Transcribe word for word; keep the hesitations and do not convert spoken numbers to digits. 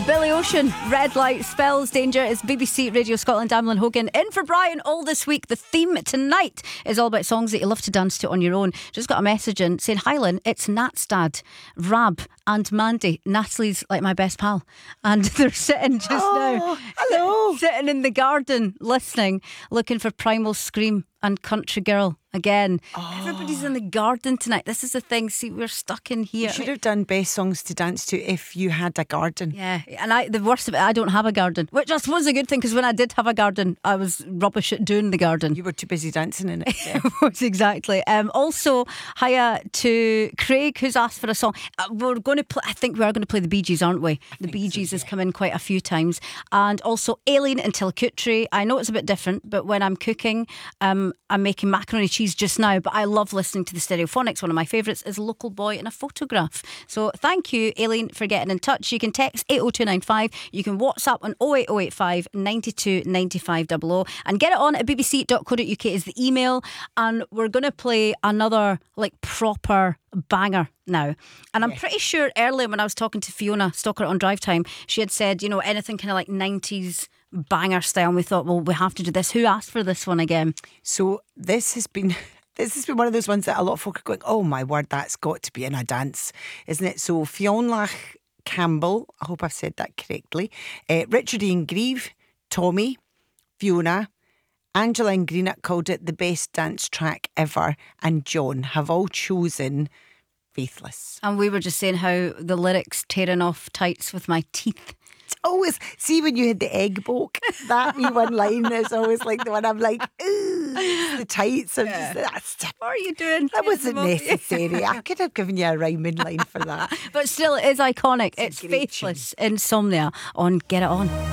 Billy Ocean, Red Light, Spells, Danger. It's B B C Radio Scotland. I'm Lynn Hogan. In for Brian all this week. The theme tonight is all about songs that you love to dance to on your own. Just got a message in saying, hi Lynn, it's Nat's dad, Rab and Mandy. Natalie's like my best pal. And they're sitting just oh, now. Hello. Sitting in the garden listening, looking for Primal Scream and Country Girl again. Oh. Everybody's in the garden tonight. This is the thing. See, we're stuck in here. You should have done best songs to dance to if you had a garden. Yeah, and I the worst of it, I don't have a garden, which I suppose is a good thing, because when I did have a garden, I was rubbish at doing the garden. You were too busy dancing in it. Yeah. Exactly. Um, also, hiya to Craig, who's asked for a song. Uh, we're going to play. I think we are going to play the Bee Gees, aren't we? I the Bee Gees so, yeah. has come in quite a few times, and also Aileen and Tilcutri. I know it's a bit different, but when I'm cooking, um, I'm making macaroni cheese just now. But I love listening to the Stereophonics. One of my favourites is Local Boy in a Photograph. So thank you, Aileen, for getting in touch. You can text eight oh two nine five. You can WhatsApp on oh eight oh eight five nine two nine five double oh and get it on at b b c dot co dot u k is the email. And we're going to play another like proper banger now. And I'm yeah. pretty sure earlier when I was talking to Fiona Stocker on Drive Time, she had said, you know, anything kind of like nineties banger style, and we thought, well, we have to do this. Who asked for this one again? So this has been this has been one of those ones that a lot of folk are going, oh my word, that's got to be in a dance, isn't it? So Fionlach Campbell, I hope I've said that correctly, uh, Richard Ian Grieve, Tommy, Fiona, Angela and Greenock called it the best dance track ever, and John have all chosen Faithless. And we were just saying how the lyrics, tearing off tights with my teeth. It's always, see when you had the egg boke, that wee one line is always like the one I'm like, ooh, the tights. I'm Yeah. just, that's, What are you doing? that wasn't necessary. I could have given you a rhyming line for that. But still, it is iconic. It's It's, a great Faithless Insomnia on Get It On.